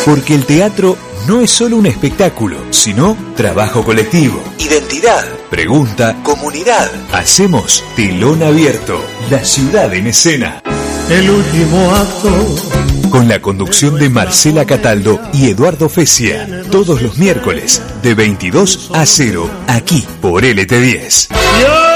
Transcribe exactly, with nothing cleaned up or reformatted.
Porque el teatro no es solo un espectáculo, sino trabajo colectivo, identidad, pregunta, comunidad. Hacemos Telón Abierto, la ciudad en escena. El último acto. Con la conducción de Marcela Cataldo y Eduardo Fesia. Todos los miércoles, de veintidós a cero, aquí por L T diez.